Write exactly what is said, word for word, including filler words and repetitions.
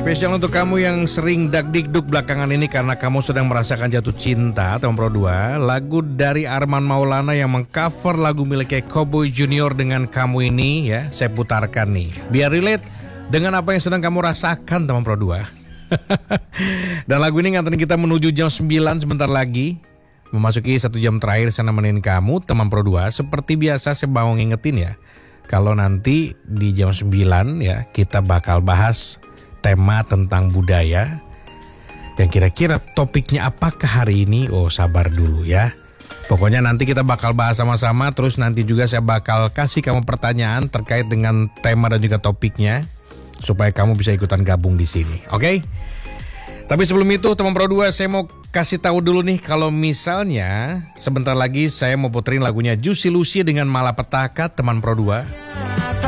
Spesial untuk kamu yang sering dak-dikduk belakangan ini karena kamu sedang merasakan jatuh cinta, teman Pro dua. Lagu dari Arman Maulana yang mengcover lagu miliknya Cowboy Junior dengan Kamu Ini ya, saya putarkan nih. Biar relate dengan apa yang sedang kamu rasakan, teman Pro dua. Dan lagu ini nganterin kita menuju jam sembilan sebentar lagi. Memasuki satu jam terakhir saya nemenin kamu, teman Pro dua. Seperti biasa saya mau ngingetin ya, kalau nanti di jam sembilan ya kita bakal bahas tema tentang budaya. Dan kira-kira topiknya apakah hari ini? Oh, sabar dulu ya. Pokoknya nanti kita bakal bahas sama-sama. Terus nanti juga saya bakal kasih kamu pertanyaan terkait dengan tema dan juga topiknya, supaya kamu bisa ikutan gabung di sini. Oke? Okay? Tapi sebelum itu teman Pro dua, saya mau kasih tahu dulu nih, kalau misalnya sebentar lagi saya mau puterin lagunya Juicy Lucy dengan Malapetaka, teman Pro dua.